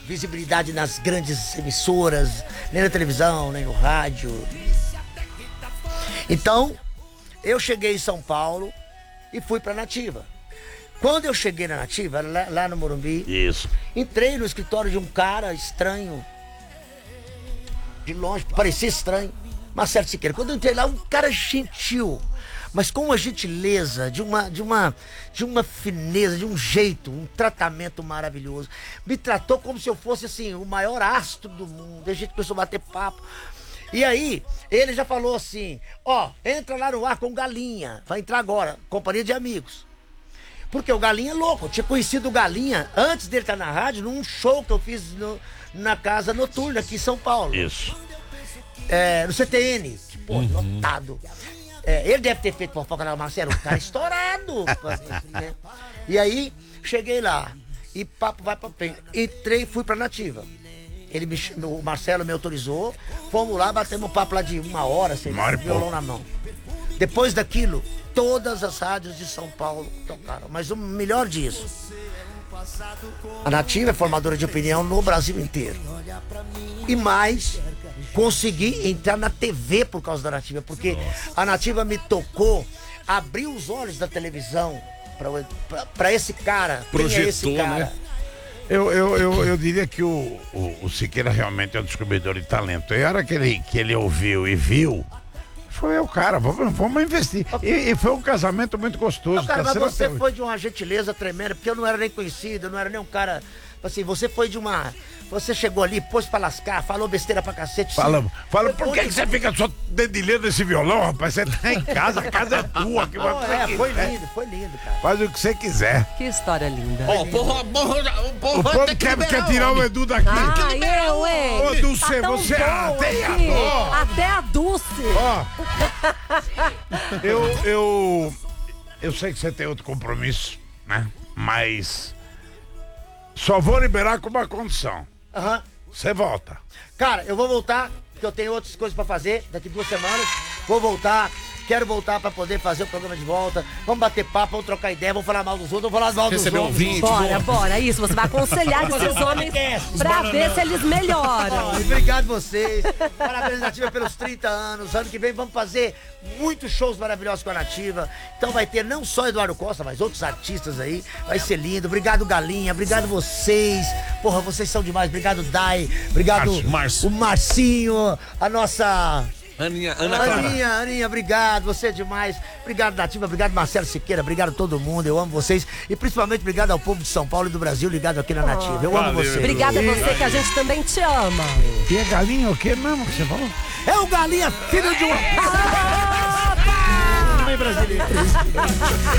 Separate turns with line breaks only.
visibilidade nas grandes emissoras, nem na televisão, nem no rádio. Então, eu cheguei em São Paulo e fui pra Nativa. Quando eu cheguei na Nativa, lá no Morumbi,
isso,
entrei no escritório de um cara estranho, de longe, parecia estranho, Marcelo Siqueira. Quando eu entrei lá, um cara gentil, mas com uma gentileza, de uma fineza, de um jeito, um tratamento maravilhoso. Me tratou como se eu fosse, assim, o maior astro do mundo. A gente começou a bater papo. E aí, ele já falou assim, entra lá no ar com Galinha, vai entrar agora, companhia de amigos. Porque o Galinha é louco, eu tinha conhecido o Galinha antes dele estar na rádio, num show que eu fiz na Casa Noturna aqui em São Paulo.
Isso.
No CTN, lotado. Ele deve ter feito fofoca na Marcelo, um cara estourado. Né? E aí, cheguei lá, e papo vai pra frente. Entrei e fui pra Nativa. O Marcelo me autorizou, fomos lá, batemos um papo lá de 1 hora, sem violão na mão. Depois daquilo, todas as rádios de São Paulo tocaram. Mas o melhor disso, a Nativa é formadora de opinião no Brasil inteiro. E mais, consegui entrar na TV por causa da Nativa, porque a Nativa me tocou, abriu os olhos da televisão pra esse cara.
Projetou,
quem é esse cara?
né? Eu diria que o Siqueira realmente é um descobridor de talento. E a hora que ele ouviu e viu, foi o cara, vamos investir. E foi um casamento muito gostoso.
Cara, mas você foi de uma gentileza tremenda, porque eu não era nem conhecido, eu não era nem um cara. Assim, você foi de uma. Você chegou ali, pôs pra lascar, falou besteira pra cacete.
Fala, por que você fica só dedilhando esse violão, rapaz? Você tá em casa, a casa é tua.
Foi lindo, cara.
Faz o que você quiser.
Que história linda.
O povo quer tirar o Edu daqui. Ô, Dulce,
tá
você
tem
a dó.
Até a Dulce.
Eu sei que você tem outro compromisso, né? Mas só vou liberar com uma condição. Você volta.
Cara, eu vou voltar, porque eu tenho outras coisas pra fazer daqui 2 semanas. Vou voltar, quero voltar pra poder fazer o programa de volta. Vamos bater papo, vamos trocar ideia, vamos falar mal dos outros, vamos falar mal dos
Receber
outros.
ouvinte,
Bora, isso. Você vai aconselhar esses homens pra ver se eles melhoram.
Obrigado vocês. Parabéns, Nativa, pelos 30 anos. Ano que vem vamos fazer muitos shows maravilhosos com a Nativa. Então vai ter não só Eduardo Costa, mas outros artistas aí. Vai ser lindo. Obrigado, Galinha. Obrigado vocês. Porra, vocês são demais. Obrigado, Dai. Obrigado, o Marcinho. A nossa... Aninha, obrigado, você é demais. Obrigado, Nativa, obrigado, Marcelo Siqueira, obrigado a todo mundo, eu amo vocês. E principalmente obrigado ao povo de São Paulo e do Brasil ligado aqui na Nativa. Eu amo vocês.
Obrigada a você, que a gente também te ama.
E é Galinha o quê mesmo que você falou?
É o Galinha, filho de uma... Mãe brasileira.